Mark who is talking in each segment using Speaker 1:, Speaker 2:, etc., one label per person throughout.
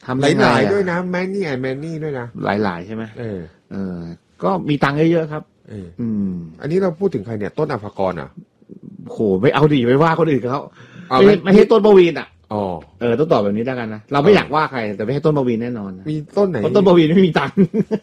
Speaker 1: ทำยังไง
Speaker 2: หลายๆด้วยนะแมนนี่ด้วยนะ
Speaker 1: หลายๆใช่ไหมก็มีตังค์เยอะๆครับ
Speaker 2: อันนี้เราพูดถึงใครเนี่ยต้นอภากรอ่ะ
Speaker 1: โหไม่เอาดิไปว่าคนอื่นเขาไม่ให้ต้นปวีณอ่ะต้องตอบแบบนี้ได้กันนะเราไม่อยากว่าใครแต่ไม่ให้ต้นปวีณแน่นอน
Speaker 2: มีต้นไหน
Speaker 1: ต้นปวีณไม่มีตังค์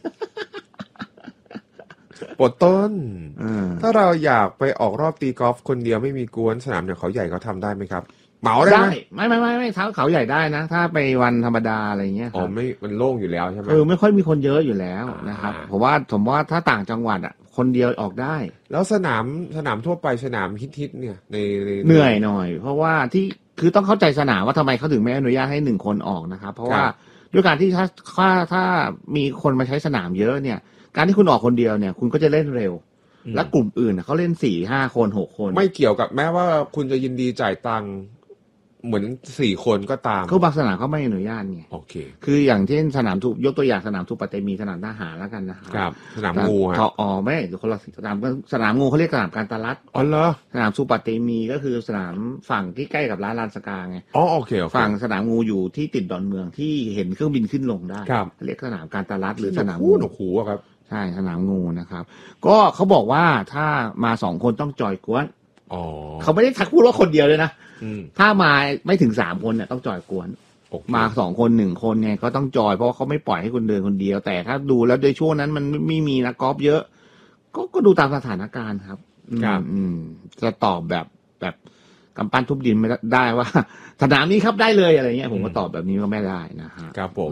Speaker 2: ปวดต้นถ้าเราอยากไปออกรอบตีกอล์ฟคนเดียวไม่มีกวนสนามเนี่ยเขาใหญ่เขาทำได้ไหมครับเหมาได้ไหม
Speaker 1: ไม่เท้าเขาใหญ่ได้นะถ้าไปวันธรรมดาอะไรเงี้ย
Speaker 2: อ๋อไม่มันโล่งอยู่แล้วใช่ไหม
Speaker 1: ไม่ค่อยมีคนเยอะอยู่แล้วนะครับผมว่าถ้าต่างจังหวัดอ่ะคนเดียวออกได้
Speaker 2: แล้วสนามทั่วไปสนามฮิตเนี่ยใน
Speaker 1: เหนื่อยหน่อยเพราะว่าที่คือต้องเข้าใจสนามว่าทำไมเขาถึงไม่อนุญาตให้1 คนออกนะครับเพราะว่าด้วยการที่ถ้ามีคนมาใช้สนามเยอะเนี่ยการที่คุณออกคนเดียวเนี่ยคุณก็จะเล่นเร็วและกลุ่มอื่นเขาเล่น4-5 คน6 คน
Speaker 2: ไม่เกี่ยวกับแม้ว่าคุณจะยินดีจ่ายตังค์เหมือน4 คนก็ตาม
Speaker 1: เขาบางสนามเขาไม่อนุญาตไง
Speaker 2: โอเค
Speaker 1: คืออย่างเช่นสนามยกตัวอย่างสนามทูปะเตมีสนามทหารแล้วกันนะครับ
Speaker 2: สนามงูฮะ
Speaker 1: ไม่คนละสนามงูเขาเรียกสนามการตลาด
Speaker 2: อ๋อเหรอ
Speaker 1: สนามทูปะเตมีก็คือสนามฝั่งที่ใกล้กับร้านลานสกาไง
Speaker 2: อ๋อโอเค
Speaker 1: ฝั่งสนามงูอยู่ที่ติดดอนเมืองที่เห็นเครื่องบินขึ้นลงได้เรียกสนามการตลาดหรือสนามงู
Speaker 2: หนูหูครับ
Speaker 1: ใช่สนามงูนะครับก็เขาบอกว่าถ้ามา2 คนต้องจอยกวนเขาไม่ได้ทักพูดว่าคนเดียวเลยนะถ้ามาไม่ถึง3 คนเนี่ยต้องจอยกวนมา2 คน1 คนเนี่ยก็ต้องจอยเพราะว่าเขาไม่ปล่อยให้คุณเดินคนเดียวแต่ถ้าดูแล้วในช่วงนั้นมันไม่มีนักกอล์ฟเยอะก็ดูตามสถานการณ์ครับจะตอบแบบกำปั้นทุบดินไม่ได้ว่าสนามนี้ครับได้เลยอะไรเงี้ยผมก็ตอบแบบนี้ก็ไม่ได้นะฮะ
Speaker 2: ครับผม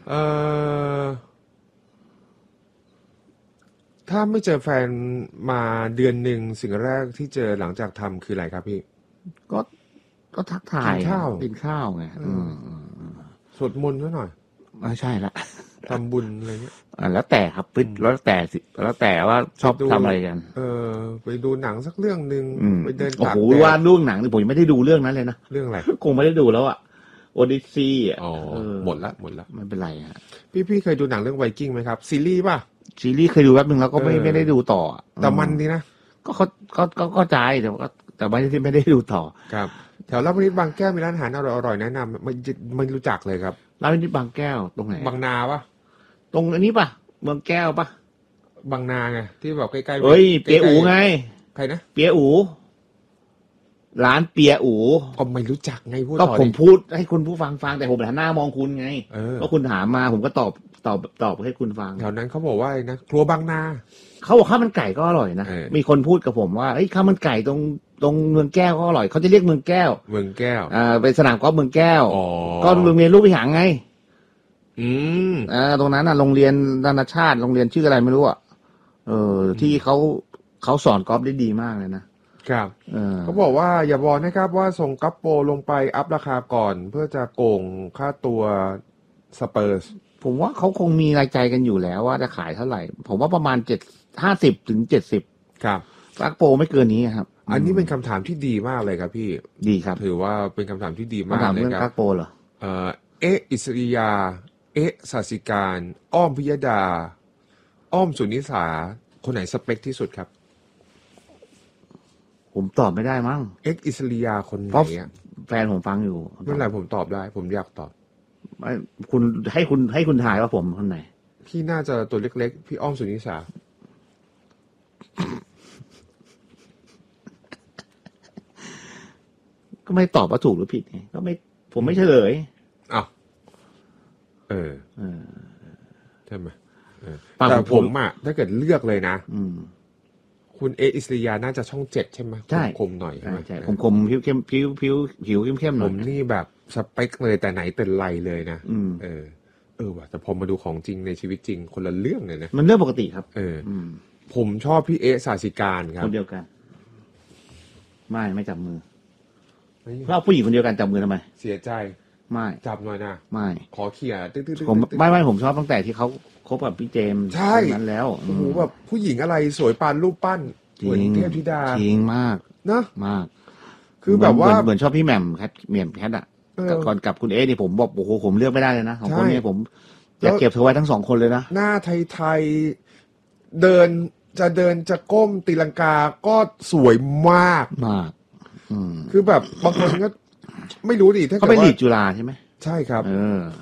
Speaker 2: ถ้าไม่เจอแฟนมาเดือนหนึ่งสิ่งแรกที่เจอหลังจากทำคืออะไรครับพี่
Speaker 1: ก็ทักทายกินข้าวไง
Speaker 2: สวดมนต์ซะหน่อย
Speaker 1: ไม่ใช่ละ
Speaker 2: ทำบุญอะไรเงี้ย
Speaker 1: แล้วแต่ครับแล้วแต่ว่าชอบทำอะไรกัน
Speaker 2: ไปดูหนังสักเรื่องนึงไปเดิน
Speaker 1: โอ้โหว่าเรื่องหนังผมยังไม่ได้ดูเรื่องนั้นเลยนะ
Speaker 2: เรื่องอะไร
Speaker 1: คงไม่ได้ดูแล้วอ่ะโอดิซซี่อ่ะ
Speaker 2: หมดละ
Speaker 1: ไม่เป็นไรฮะ
Speaker 2: พี่เคยดูหนังเรื่องไวกิ้งไหมครับซีรีส์ป่ะ
Speaker 1: ซีรีส์เคยดูแป๊บนึงแล้วก็ไม่ได้ดูต่อ
Speaker 2: แต่มันดีนะ
Speaker 1: ก็ใจแต่ไม่ได้ดูต่อ
Speaker 2: ครับแถวราชบุรีบางแก้วมีร้านอาหารอร่อยแนะนำไม่รู้จักเลยครับ
Speaker 1: ร้านนี้บางแก้วตรงไหน
Speaker 2: บางนาป่ะ
Speaker 1: ตรงอันนี้ป่ะเมืองแก้วป่ะ
Speaker 2: บางนาไงที่แบบใกล้ๆ
Speaker 1: เฮ้ยเปียอูไง
Speaker 2: ใครนะ
Speaker 1: เปียอูร้านเปียอู
Speaker 2: ก็ไม่รู้จักไงพูด
Speaker 1: ก็ผมพูดให้คุณผู้ฟังแต่ผมหันหน้ามองคุณไงก็คุณถามมาผมก็ตอบให้คุณฟัง
Speaker 2: แถวนั้นเขาบอกว่านะครัวบางนา
Speaker 1: เขาบอกข้าวมันไก่ก็อร่อยนะมีคนพูดกับผมว่าข้าวมันไก่ตรงเมืองแก้วก็อร่อยเขาจะเรียกเมืองแก้วเป็นสนามกอล์ฟเมืองแก้วก็โรงเรียนลูกพิหารไงตรงนั้นโรงเรียนนานาชาติโรงเรียนชื่ออะไรไม่รู้ที่เขาสอนกอล์ฟได้ดีมากเลยนะครับ
Speaker 2: เขาบอกว่าอย่าบอกนะครับว่าส่งกัปโปลงไปอัพราคาก่อนเพื่อจะโกงค่าตัวสเปอร์ส
Speaker 1: ผมว่าเขาคงมีรายใจกันอยู่แล้วว่าจะขายเท่าไหร่ผมว่าประมาณ50 ถึง 70
Speaker 2: ครับ
Speaker 1: กัปโปไม่เกินนี้ครับ
Speaker 2: อันนี้เป็นคำถามที่ดีมากเลยครับพี่
Speaker 1: ดีครับ
Speaker 2: ถือว่าเป็นคำถามที่ดีมากเลยครับ
Speaker 1: กัปโปเหรอ
Speaker 2: อิสริยาศาสิการอ้อมพิยดาอ้อมสุนิสาคนไหนสเปคที่สุดครับ
Speaker 1: ผมตอบไม่ได้มั้ง
Speaker 2: อิสริยาคนไหน
Speaker 1: แฟนผมฟังอยู่
Speaker 2: ไม่เป็นไรผมตอบได้ผมอยากตอบ
Speaker 1: คุณให้คุณถ่ายว่าผมคนไหน
Speaker 2: พี่น่าจะตัวเล็กๆพี่อ้อมสุนิสา
Speaker 1: ก็ไม่ตอบว่าถูกหรือผิดไงก็ไม่ผมไม่เฉลย
Speaker 2: อ้าวใช่ไหมแต่ผมถ้าเกิดเลือกเลยนะคุณอิสริยาน่าจะช่อง7ใช่ไหมคมหน่อย
Speaker 1: ใช่คมผิวเข้มผิวเข้มหน่อย
Speaker 2: ผมนี่แบบสเปคเลยแต่ไหนเป็นไรเลยนะว่ะแต่พอมาดูของจริงในชีวิตจริงคนละเรื่องเลยนะ
Speaker 1: มันเรื่องปกติครับ
Speaker 2: ผมชอบพี่ศาสิการครับ
Speaker 1: คนเดียวกันไม่จับมือเพราะผู้หญิงคนเดียวกันจับมือทำไม
Speaker 2: เสียใจ
Speaker 1: ไม่
Speaker 2: จับหน่อยนะ
Speaker 1: ไม่
Speaker 2: ขอเขี่ย
Speaker 1: ผมไม่ผมชอบตั้งแต่ที่เขาคบกับพี่เจมส์นั้นแล้ว
Speaker 2: โอ้โหแบบผู้หญิงอะไรสวยปานรูปปั้นเหมือนเทพธิดา
Speaker 1: จริงมาก
Speaker 2: นะ
Speaker 1: มาก
Speaker 2: คือแบบว่า
Speaker 1: เหมือนชอบพี่แหม่มแคทอ่ะก่อนกับคุณนี่ผมบอกโอ้โหผมเลือกไม่ได้เลยนะของคนนี้ผมอยากเก็บเธอไว้ทั้ง2 คนเลยนะ
Speaker 2: หน้าไทยเดินจะก้มตีลังกาก็สวยมากคือแบบบางคนก็ไม่รู้ดิถ้า
Speaker 1: เขาไปลีดจุฬาใช่ไหม
Speaker 2: ใช่ครับ